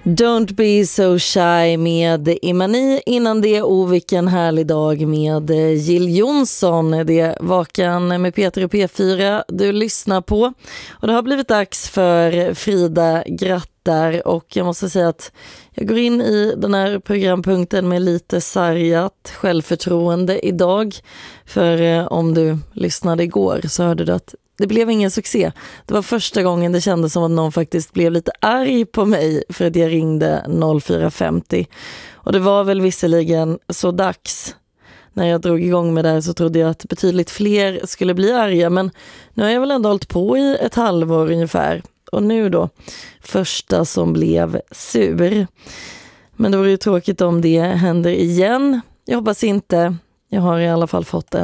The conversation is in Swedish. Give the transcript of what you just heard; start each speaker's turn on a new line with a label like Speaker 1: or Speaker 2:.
Speaker 1: Don't be so shy med Imani. Innan det, vilken härlig dag med Jill Johnson. Det är Vakan med Peter och P4 du lyssnar på. Och det har blivit dags för Frida grattar. Och jag måste säga att jag går in i den här programpunkten med lite sargat självförtroende idag. För om du lyssnade igår så hörde du att det blev ingen succé. Det var första gången det kändes som att någon faktiskt blev lite arg på mig för att jag ringde 0450. Och det var väl visserligen så dags. När jag drog igång med det här så trodde jag att betydligt fler skulle bli arga. Men nu har jag väl ändå hållit på i ett halvår ungefär. Och nu då, första som blev sur. Men det vore ju tråkigt om det händer igen. Jag hoppas inte. Jag har i alla fall fått